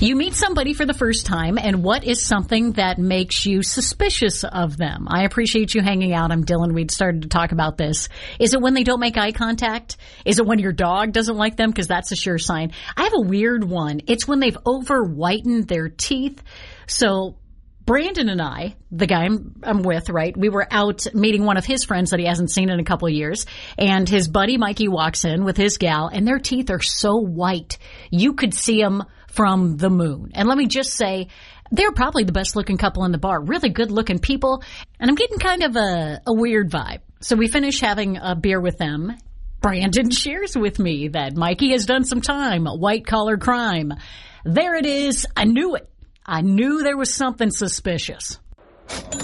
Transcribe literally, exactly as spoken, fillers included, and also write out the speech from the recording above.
You meet somebody for the first time, and what is something that makes you suspicious of them? I appreciate you hanging out. I'm Dylan. We'd started to talk about this. Is it when they don't make eye contact? Is it when your dog doesn't like them? Because that's a sure sign. I have a weird one. It's when they've over-whitened their teeth. So Brandon and I, the guy I'm, I'm with, right, we were out meeting one of his friends that he hasn't seen in a couple of years, and his buddy Mikey walks in with his gal, and their teeth are so white, you could see them from the moon. And let me just say, they're probably the best-looking couple in the bar, really good-looking people, and I'm getting kind of a, a weird vibe. So we finish having a beer with them. Brandon shares with me that Mikey has done some time, white-collar crime. There it is. I knew it. I knew there was something suspicious.